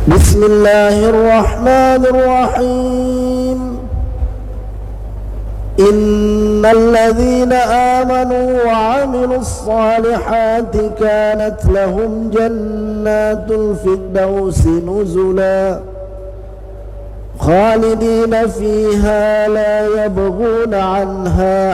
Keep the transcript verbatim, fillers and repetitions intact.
بسم الله الرحمن الرحيم إن الذين آمنوا وعملوا الصالحات كانت لهم جنات الفردوس نزلا خالدين فيها لا يبغون عنها